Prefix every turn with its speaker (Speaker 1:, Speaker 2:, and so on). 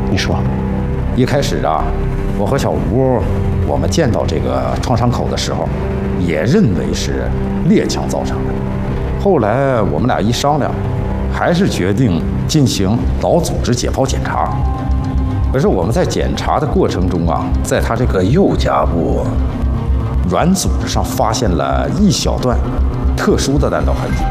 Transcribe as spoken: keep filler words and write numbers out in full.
Speaker 1: 你说。
Speaker 2: 一开始啊，我和小吴，我们见到这个创伤口的时候，也认为是猎枪造成的。后来我们俩一商量，还是决定进行脑组织解剖检查。可是我们在检查的过程中啊，在他这个右颊部软组织上发现了一小段特殊的弹道痕迹。